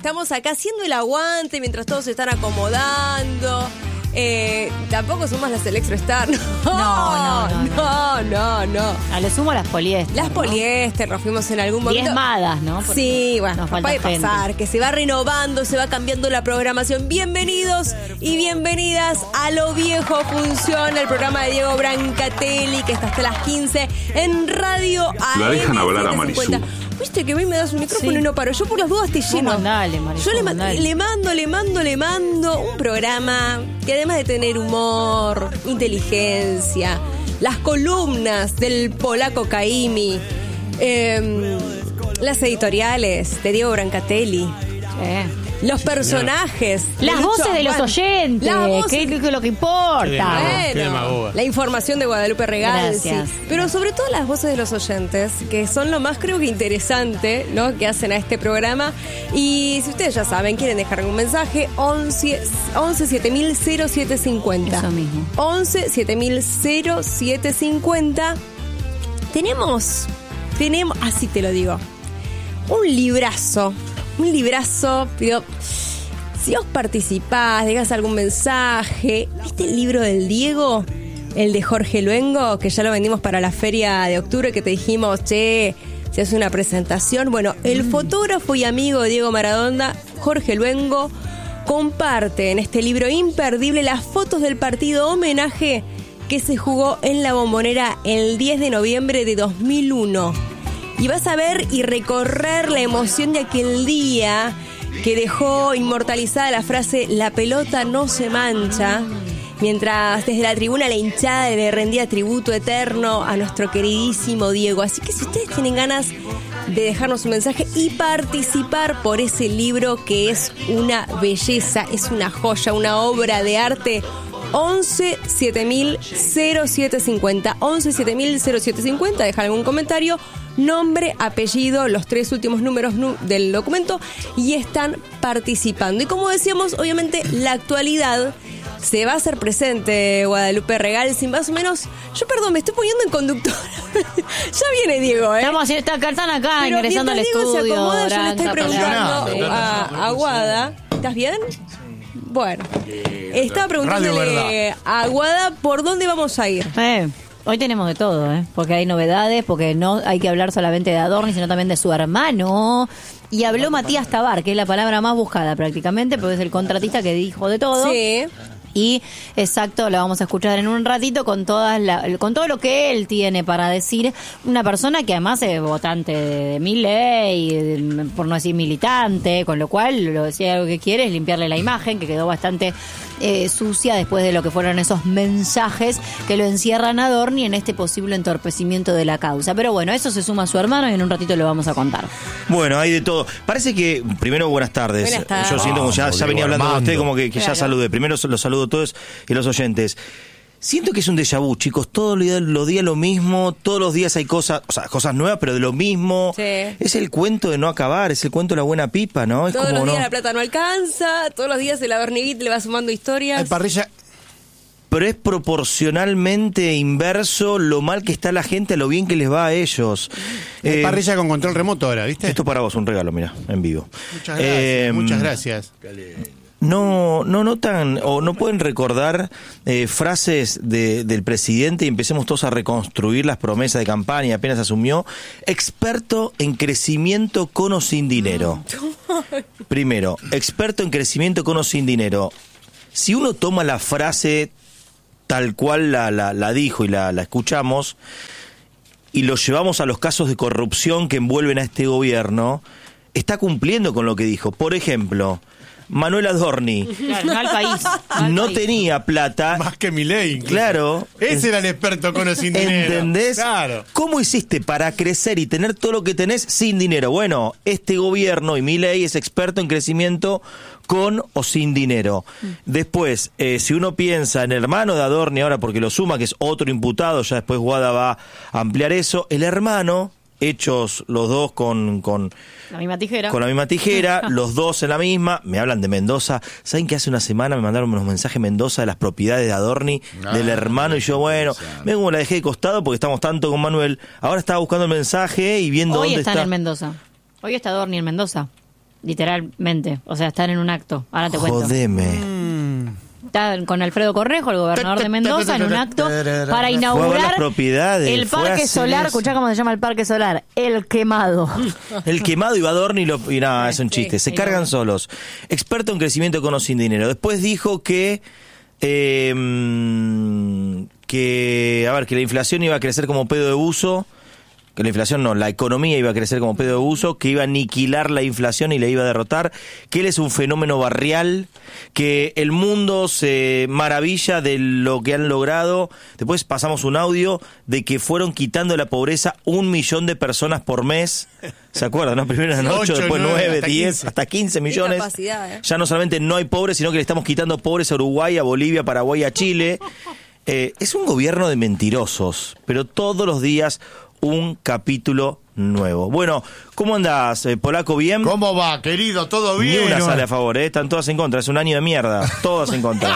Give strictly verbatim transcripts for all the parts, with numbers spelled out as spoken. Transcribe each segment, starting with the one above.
estamos acá haciendo el aguante mientras todos se están acomodando. Eh, tampoco somos las Electro Star. No, No, no, no, no, no, no. A lo sumo las poliéster. Las ¿no? poliéster, nos fuimos en algún momento. Diezmadas, ¿no? Porque sí, bueno, nos falta puede pasar, gente. que se va renovando, se va cambiando la programación. Bienvenidos y bienvenidas a Lo Viejo Funciona, el programa de Diego Brancatelli, que está hasta las quince en Radio A M. La dejan hablar a Marisú. Viste que hoy me das un micrófono Sí. y no paro. Yo por las dudas te lleno. mandale, Marisú, Yo le, ma- mandale. le mando, le mando, le mando un programa que además de tener humor, inteligencia, las columnas del polaco Caimi, eh, las editoriales de Diego Brancatelli, Eh. los personajes, Las de voces Lucho de los Juan, oyentes, las voces- que es lo que importa. Qué Bueno, demagoga. la información de Guadalupe Regalzi. Gracias. Pero sobre todo las voces de los oyentes, que son lo más creo que interesante, ¿no? Que hacen a este programa. Y si ustedes ya saben, quieren dejar algún mensaje, once siete mil cero siete cincuenta. Eso mismo. once siete mil cero siete cincuenta. Tenemos, tenemos, así te lo digo, un librazo. Un librazo, pero si vos participás, dejas algún mensaje. ¿Viste el libro del Diego? El de Jorge Luengo, que ya lo vendimos para la feria de octubre, que te dijimos, che, se hace una presentación. Bueno, el fotógrafo y amigo de Diego Maradona, Jorge Luengo, comparte en este libro imperdible las fotos del partido homenaje que se jugó en la Bombonera el diez de noviembre de dos mil uno. Y vas a ver y recorrer la emoción de aquel día que dejó inmortalizada la frase "la pelota no se mancha", mientras desde la tribuna la hinchada le rendía tributo eterno a nuestro queridísimo Diego. Así que si ustedes tienen ganas de dejarnos un mensaje y participar por ese libro que es una belleza, es una joya, una obra de arte, once siete mil cero siete cincuenta, once siete mil cero siete cincuenta, deja algún comentario, nombre, apellido, los tres últimos números nu- del documento y están participando. Y como decíamos, obviamente la actualidad se va a hacer presente, Guadalupe Regalzi, más o menos. Yo, perdón, me estoy poniendo en conductor. Ya viene Diego, ¿eh? Estamos haciendo, está- están acá Pero ingresando al mientras Diego se estudio. acomoda, yo le estoy Branca, preguntando Palacio. a, a Guada. ¿Estás bien? Bueno, estaba preguntándole a Guada por dónde vamos a ir. Eh, hoy tenemos de todo, ¿eh? Porque hay novedades, porque no hay que hablar solamente de Adorni, sino también de su hermano. Y habló Matías Tabar, que es la palabra más buscada prácticamente, porque es el contratista que dijo de todo. Sí. Y exacto, lo vamos a escuchar en un ratito con todas la, con todo lo que él tiene para decir. Una persona que además es votante de, de Milei, de- por no decir militante, con lo cual lo decía, algo que quiere es limpiarle la imagen, que quedó bastante eh, sucia después de lo que fueron esos mensajes que lo encierran a Adorni en este posible entorpecimiento de la causa. Pero bueno, eso se suma a su hermano y en un ratito lo vamos a contar. Bueno, hay de todo. Parece que, primero, buenas tardes. Buenas tardes. Yo siento como ya, Vamos, ya venía Diego hablando con Armando. usted, como que, que ya Claro. saludé. Primero los saludo a todos y los oyentes. Siento que es un déjà vu, chicos. Todos los días, los días lo mismo, todos los días hay cosas, o sea, cosas nuevas, pero de lo mismo. Sí. Es el cuento de no acabar, es el cuento de la buena pipa, ¿no? Es Todos como los días no. la plata no alcanza, todos los días el Adorniguit le va sumando historias. Hay parrilla. Pero es proporcionalmente inverso lo mal que está la gente a lo bien que les va a ellos. Hay Eh, parrilla con control remoto ahora, ¿viste? Esto para vos, un regalo, mira, en vivo. Muchas gracias. Eh, muchas gracias. No, no notan o no pueden recordar eh, frases de, del presidente y empecemos todos a reconstruir las promesas de campaña y apenas asumió. Experto en crecimiento con o sin dinero. Primero, experto en crecimiento con o sin dinero. Si uno toma la frase tal cual la, la, la dijo y la, la escuchamos y lo llevamos a los casos de corrupción que envuelven a este gobierno, está cumpliendo con lo que dijo. Por ejemplo, Manuel Adorni Claro, no al país. al no país. tenía plata. Más que Milei. incluso. Claro. Ese era el experto con o sin dinero. ¿Entendés? Claro. ¿Cómo hiciste para crecer y tener todo lo que tenés sin dinero? Bueno, este gobierno y Milei es experto en crecimiento con o sin dinero. Después, eh, si uno piensa en el hermano de Adorni ahora, porque lo suma, que es otro imputado, ya después Guada va a ampliar eso, el hermano, hechos los dos con... con La misma tijera. Con la misma tijera, los dos en la misma. Me hablan de Mendoza. ¿Saben que hace una semana me mandaron unos mensajes Mendoza de las propiedades de Adorni, Ah, del hermano? Y yo, bueno, me como la dejé de costado porque estamos tanto con Manuel. Ahora estaba buscando el mensaje y viendo Hoy dónde están está. en Mendoza. Hoy está Adorni en Mendoza. literalmente. O sea, están en un acto. Ahora te cuento. Jodeme. Está con Alfredo Cornejo, el gobernador de Mendoza, en un acto para Fue a ver inaugurar las propiedades, el fue a parque hacer solar. eso. Escuchá cómo se llama el parque solar. El Quemado. El Quemado, Ibadorni y, lo, y nada, es un Sí, chiste. Se sí, cargan no. solos. Experto en crecimiento con o sin dinero. Después dijo que... Eh, que, a ver, que la inflación iba a crecer como pedo de buzo. Que la inflación no, la economía iba a crecer como pedo de buzo, que iba a aniquilar la inflación y la iba a derrotar, que él es un fenómeno barrial, que el mundo se maravilla de lo que han logrado. Después pasamos un audio de que fueron quitando de la pobreza un millón de personas por mes. ¿Se acuerdan? ¿No? Primero eran ocho, Ocho, después nueve, nueve, hasta diez, quince. hasta quince Qué millones. capacidad, ¿eh? Ya no solamente no hay pobres, sino que le estamos quitando pobres a Uruguay, a Bolivia, Paraguay, a Chile. Eh, es un gobierno de mentirosos, pero todos los días un capítulo nuevo. Bueno, ¿cómo andás, eh, Polaco? ¿Bien? ¿Cómo va, querido? ¿Todo Ni bien? una ¿no? sale a favor, ¿eh? Están todas en contra. Es un año de mierda. Todas en contra.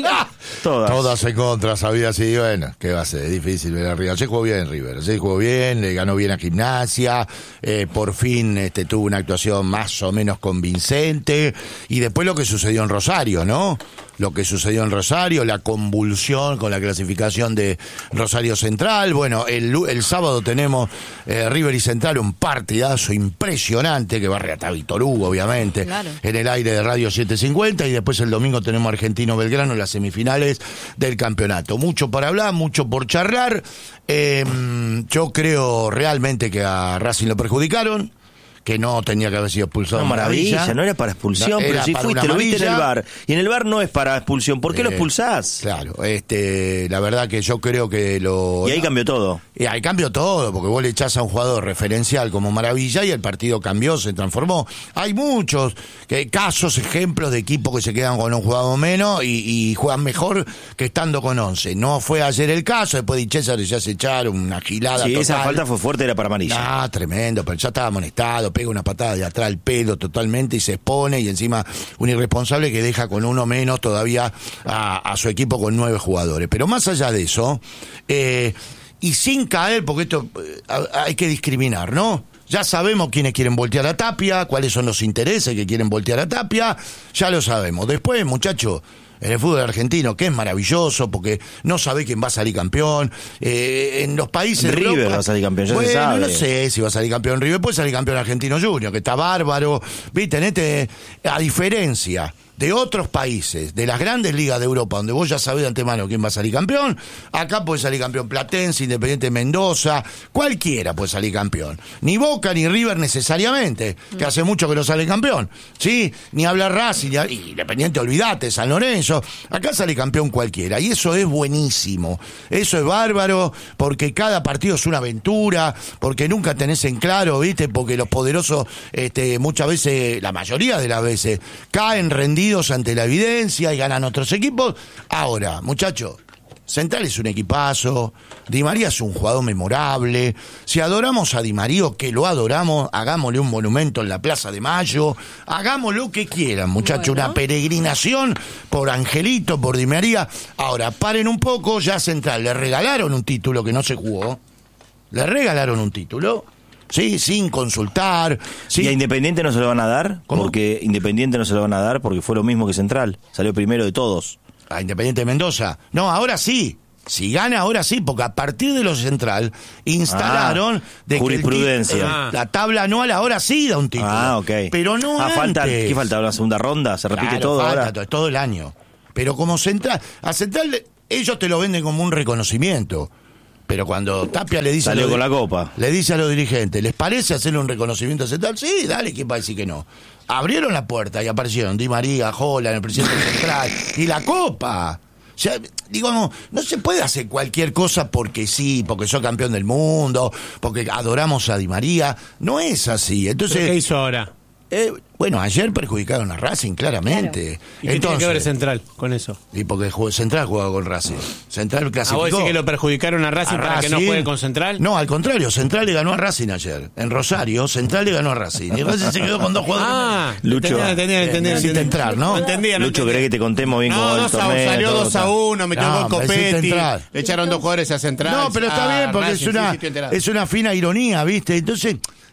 Todas. Todas en contra, sabía así, bueno, ¿qué va a ser? Es difícil ver arriba. Se jugó bien River, se jugó bien, le ganó bien a Gimnasia, eh, por fin este, tuvo una actuación más o menos convincente, y después lo que sucedió en Rosario, ¿no? Lo que sucedió en Rosario, la convulsión con la clasificación de Rosario Central. Bueno, el, el sábado tenemos eh, River y Central, un partidazo impresionante que va a reatar Víctor Hugo, obviamente, Claro. en el aire de Radio setecientos cincuenta, y después el domingo tenemos Argentino Belgrano en las semifinales del campeonato. Mucho por hablar, mucho por charlar. Eh, yo creo realmente que a Racing lo perjudicaron, que no tenía que haber sido expulsado. No, maravilla, amarilla. no era para expulsión, No, pero era si para fuiste, una lo viste en el amarilla. bar. Y en el bar no es para expulsión. ¿Por qué lo Eh, expulsás? Claro, este, la verdad que yo creo que lo... Y ahí cambió todo. Y ahí cambió todo, porque vos le echás a un jugador referencial como Maravilla y el partido cambió, se transformó. Hay muchos que, casos, ejemplos de equipos que se quedan con un jugador menos y, y juegan mejor que estando con once. No fue ayer el caso, después de César ya se echaron una gilada Si total. esa falta fue fuerte, era para amarilla. Ah, tremendo, pero ya estaba amonestado, pega una patada de atrás al pedo totalmente y se expone, y encima un irresponsable que deja con uno menos todavía a, a su equipo con nueve jugadores. Pero más allá de eso, eh, y sin caer, porque esto eh, hay que discriminar, ¿no? Ya sabemos quiénes quieren voltear a Tapia, cuáles son los intereses que quieren voltear a Tapia, ya lo sabemos. Después, muchachos, en el fútbol argentino, que es maravilloso, porque no sabe quién va a salir campeón. Eh, en los países de River Europa, va a salir campeón, ya bueno, se sabe. no sé si va a salir campeón River, puede salir campeón Argentino Junior, que está bárbaro. Viste, en este, a diferencia de otros países, de las grandes ligas de Europa, donde vos ya sabés de antemano quién va a salir campeón, acá puede salir campeón Platense, Independiente Mendoza, cualquiera puede salir campeón. Ni Boca ni River necesariamente, que hace mucho que no sale campeón, ¿sí? Ni hablar Racing, ni y Independiente, olvídate, San Lorenzo, acá sale campeón cualquiera, y eso es buenísimo, eso es bárbaro, porque cada partido es una aventura, porque nunca tenés en claro, ¿viste? Porque los poderosos, este, muchas veces, la mayoría de las veces, caen rendidos ante la evidencia y ganan otros equipos. Ahora, muchachos, Central es un equipazo, Di María es un jugador memorable. Si adoramos a Di María, que lo adoramos, hagámosle un monumento en la Plaza de Mayo, hagamos lo que quieran, muchachos, Bueno. una peregrinación por Angelito, por Di María. Ahora, paren un poco, ya Central le regalaron un título que no se jugó, le regalaron un título, sí, sin consultar, sí. ¿Y a Independiente no se lo van a dar? ¿Cómo? Porque Independiente no se lo van a dar porque fue lo mismo que Central. Salió primero de todos. A Independiente de Mendoza. No, ahora sí. Si gana, ahora sí, porque a partir de lo Central instalaron Ah, de que el jurisprudencia. ti- eh, la tabla anual ahora sí da un título. Ah, ok. Pero no ah, antes. falta, ¿qué falta? ¿La segunda ronda? ¿Se repite Claro, todo falta ahora? todo, todo el año. Pero como Central, a Central ellos te lo venden como un reconocimiento. Pero cuando Tapia le dice... a Salió los- con la copa. Le dice a los dirigentes, ¿les parece hacerle un reconocimiento a Central? Sí, dale, ¿quién va a decir que no? Abrieron la puerta y aparecieron Di María, Holland, el presidente Central, y la copa. O sea, digo, no, no se puede hacer cualquier cosa porque sí, porque soy campeón del mundo, porque adoramos a Di María. No es así. Entonces, ¿Pero qué hizo ahora? eh, bueno, ayer perjudicaron a Racing, claramente. ¿Y qué tiene que ver Central con eso? Y porque jugó- Central jugaba con Racing. Central ¿A clasificó. vos decís que lo perjudicaron a Racing a para que no Racing. juegue con Central? No, al contrario, Central le ganó a Racing ayer. En Rosario, Central le ganó a Racing. Y Racing se quedó con dos jugadores. Ah, Lucho. entendía, entendía, entendía. Necesita entendía. entrar, ¿no? No entendía, no Lucho, entendía. ¿querés que te contemos bien cómo No, va el dos a- torneo? salió todo? dos a uno, metió No, el gol necesita Copetti, entrar. le echaron dos jugadores a Central. No, pero está Ah, bien, porque Racing, es una, sí, sí, estoy enterado. es una fina ironía, ¿viste? Entonces,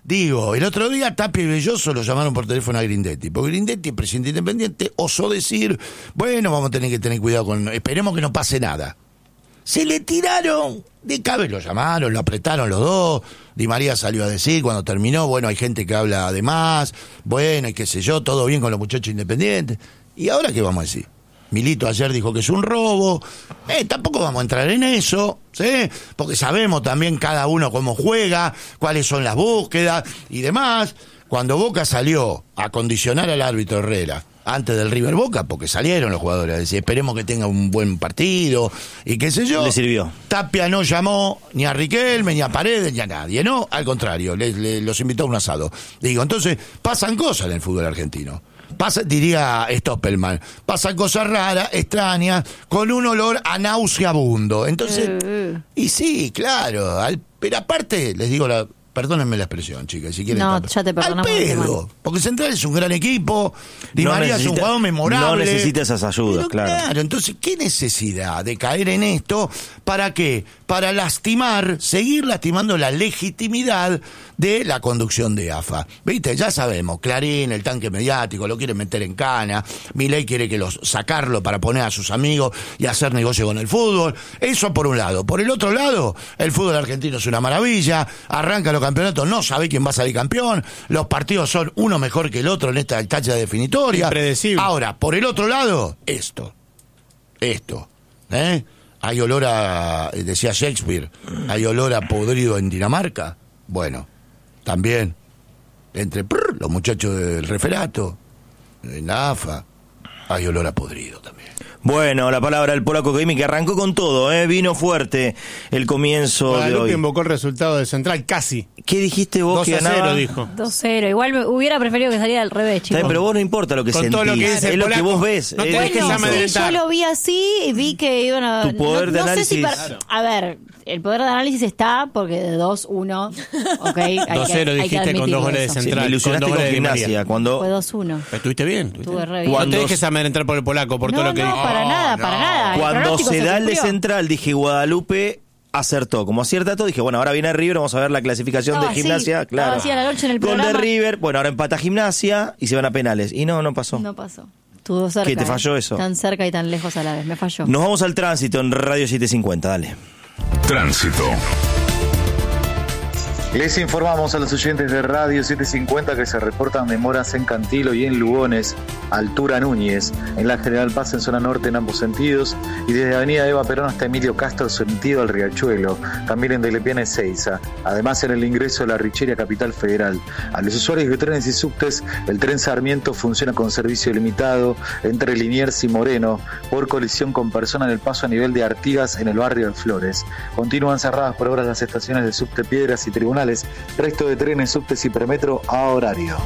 Digo, el otro día Tapia y Belloso lo llamaron por teléfono a Grindetti, porque Grindetti, el presidente independiente, osó decir, bueno, vamos a tener que tener cuidado con, esperemos que no pase nada. Se le tiraron de cabeza, lo llamaron, lo apretaron los dos. Di María salió a decir cuando terminó, bueno, hay gente que habla de más, bueno, y qué sé yo, todo bien con los muchachos independientes. ¿Y ahora qué vamos a decir? Milito ayer dijo que es un robo. Eh, tampoco vamos a entrar en eso, ¿sí? Porque sabemos también cada uno cómo juega, cuáles son las búsquedas y demás. Cuando Boca salió a condicionar al árbitro Herrera antes del River Boca, porque salieron los jugadores a decir, esperemos que tenga un buen partido y qué sé yo. Le sirvió. Tapia no llamó ni a Riquelme, ni a Paredes, ni a nadie, ¿no? Al contrario, le, le, los invitó a un asado. Digo, entonces, pasan cosas en el fútbol argentino. Pasa, diría Stoppelman, pasan cosas raras, extrañas, con un olor a nauseabundo. Entonces, uh, uh. y sí, claro, al, pero aparte, les digo la... Perdónenme la expresión, chicas, si quieren. No, tapar. ya te perdonamos. Al pedo, porque Central es un gran equipo, Di no María es un jugador memorable. No necesita esas ayudas, pero, claro. Claro, entonces, ¿qué necesidad de caer en esto? ¿Para qué? Para lastimar, seguir lastimando la legitimidad de la conducción de A F A. ¿Viste? Ya sabemos, Clarín, el tanque mediático, lo quiere meter en cana, Milei quiere que los sacarlo para poner a sus amigos y hacer negocio con el fútbol. Eso por un lado. Por el otro lado, el fútbol argentino es una maravilla, arranca los campeonatos, no sabe quién va a salir campeón, los partidos son uno mejor que el otro en esta cancha definitoria. Impredecible. Ahora, por el otro lado, esto. Esto. ¿Eh? Hay olor a, decía Shakespeare, hay olor a podrido en Dinamarca. Bueno, también, entre prr, los muchachos del referato, en la A F A, hay olor a podrido también. Bueno, la palabra del polaco Caimi, que arrancó con todo, ¿eh? Vino fuerte el comienzo Guadalupe de hoy. invocó el resultado de Central, casi. ¿Qué dijiste vos dos que a cero, ganaba? dijo. dos cero. Igual me hubiera preferido que saliera al revés, chicos. Pero vos no importa lo que Con sentís, todo lo que dice es el lo que polaco, vos ves. no te es- dejes Bueno, sí, amedrentar. yo lo vi así y vi que iban a... Tu poder no, de no sé si análisis- per- A ver, el poder de análisis está porque de dos uno, ok, hay que- dos cero hay que dijiste con admitirlo dos goles de eso. Sí, Central. me ilusionaste con dos con goles de Di María. Gimnasia. Cuando, Fue dos uno. Estuviste bien. estuviste Estuve bien. re bien. No Cuando- te dejes amedrentar por el polaco, por no, todo lo que no, dijo. para nada, para nada. El cuando pronóstico se da el de cumplió. Central, dije Guadalupe acertó. Como acierta todo, dije, bueno, ahora viene River, vamos a ver la clasificación Estaba de Gimnasia. así, claro. estaba así a la noche en el Gol de programa. River, bueno, ahora empata Gimnasia y se van a penales. Y no, no pasó. No pasó. Estuvo cerca. ¿Qué, te eh. falló eso? Tan cerca y tan lejos a la vez. Me falló. Nos vamos al tránsito en Radio setecientos cincuenta, dale. Tránsito. Les informamos a los oyentes de Radio setecientos cincuenta que se reportan demoras en Cantilo y en Lugones, altura Núñez, en la General Paz en zona norte en ambos sentidos, y desde Avenida Eva Perón hasta Emilio Castro sentido al Riachuelo, también en Delepiane y Seiza, además en el ingreso de la Richeria Capital Federal. A los usuarios de trenes y subtes, el tren Sarmiento funciona con servicio limitado entre Liniers y Moreno, por colisión con persona en el paso a nivel de Artigas en el barrio de Flores. Continúan cerradas por obras las estaciones de subte Piedras y Tribunales, resto de trenes, subtes y premetro a horario.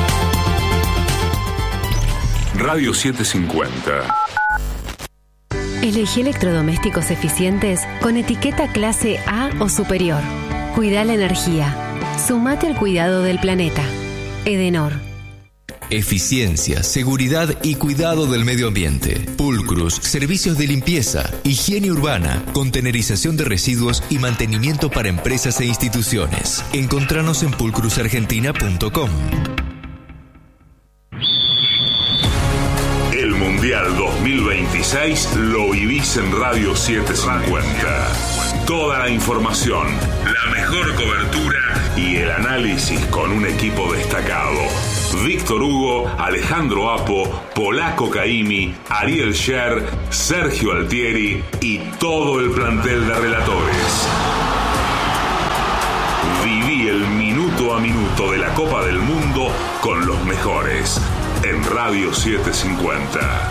Radio setecientos cincuenta. Elegí electrodomésticos eficientes con etiqueta clase A o superior. Cuida la energía. Sumate al cuidado del planeta. Edenor. Eficiencia, seguridad y cuidado del medio ambiente. Pulcrus, servicios de limpieza, higiene urbana, contenerización de residuos y mantenimiento para empresas e instituciones. Encontranos en pulcrus argentina punto com. El Mundial dos mil veintiséis lo vivís en Radio setecientos cincuenta. Toda la información, la mejor cobertura y el análisis con un equipo destacado. Víctor Hugo, Alejandro Apo, Polaco Caimi, Ariel Sher, Sergio Altieri y todo el plantel de relatores. Viví el minuto a minuto de la Copa del Mundo con los mejores en Radio setecientos cincuenta.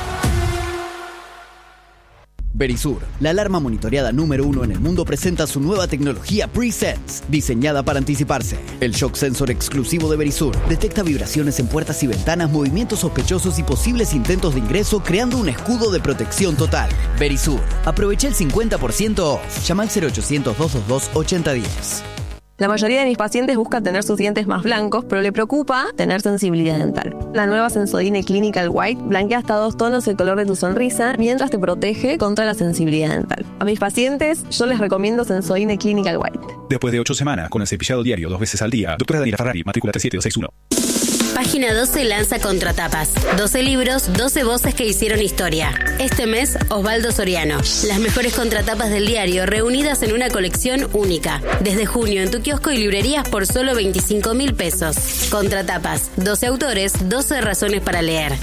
Verisur, la alarma monitoreada número uno en el mundo, presenta su nueva tecnología Pre-Sense, diseñada para anticiparse. El shock sensor exclusivo de Verisur detecta vibraciones en puertas y ventanas, movimientos sospechosos y posibles intentos de ingreso, creando un escudo de protección total. Verisur, aprovecha el cincuenta por ciento off. Llama al cero ochocientos, doscientos veintidós, ochenta diez. La mayoría de mis pacientes busca tener sus dientes más blancos, pero le preocupa tener sensibilidad dental. La nueva Sensodyne Clinical White blanquea hasta dos tonos el color de tu sonrisa mientras te protege contra la sensibilidad dental. A mis pacientes yo les recomiendo Sensodyne Clinical White. Después de ocho semanas con el cepillado diario dos veces al día, doctora Daniela Ferrari, matrícula tres siete dos seis uno. Página doce lanza Contratapas. doce libros, doce voces que hicieron historia. Este mes, Osvaldo Soriano. Las mejores contratapas del diario reunidas en una colección única. Desde junio en tu kiosco y librerías por solo veinticinco mil pesos. Contratapas. doce autores, doce razones para leer.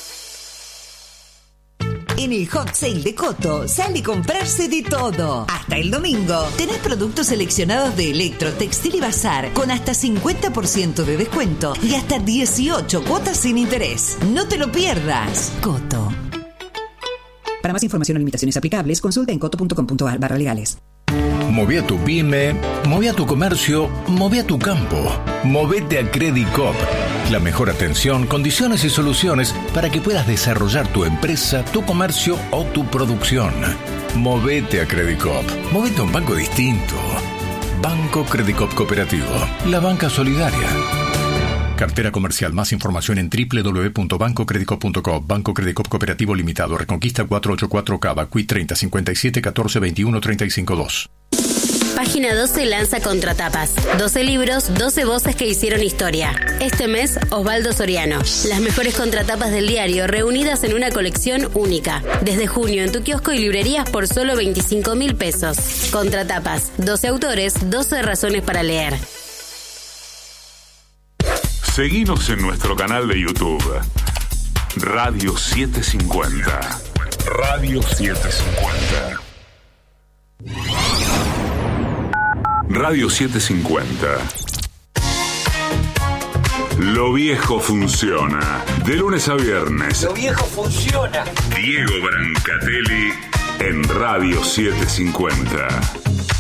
En el Hot Sale de Coto sale a comprarse de todo. Hasta el domingo tenés productos seleccionados de Electro, Textil y Bazar con hasta cincuenta por ciento de descuento y hasta dieciocho cuotas sin interés. No te lo pierdas. Coto. Para más información o limitaciones aplicables, consulta en coto punto com punto a r barra legales. Moví a tu pyme, moví a tu comercio, moví a tu campo. Movete a Credicop. La mejor atención, condiciones y soluciones para que puedas desarrollar tu empresa, tu comercio o tu producción. Movete a Credicop. Movete a un banco distinto. Banco Credicop Cooperativo. La banca solidaria. Cartera comercial. Más información en doble u doble u doble u punto banco credicop punto com. Banco Credicop Cooperativo Limitado. Reconquista cuatrocientos ochenta y cuatro Cava. Q I treinta cincuenta y siete catorce veintiuno treinta y cinco dos. Página doce lanza Contratapas. doce libros, doce voces que hicieron historia. Este mes, Osvaldo Soriano. Las mejores contratapas del diario reunidas en una colección única. Desde junio en tu kiosco y librerías por solo veinticinco mil pesos. Contratapas. doce autores, doce razones para leer. Seguinos en nuestro canal de YouTube. Radio setecientos cincuenta. Radio setecientos cincuenta. Radio setecientos cincuenta. Lo viejo funciona. De lunes a viernes. Lo viejo funciona. Diego Brancatelli en Radio setecientos cincuenta.